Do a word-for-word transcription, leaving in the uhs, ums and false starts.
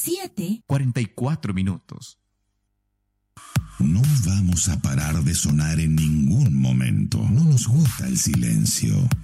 siete, cuarenta y cuatro minutos. No vamos a parar de sonar en ningún momento. No nos gusta el silencio.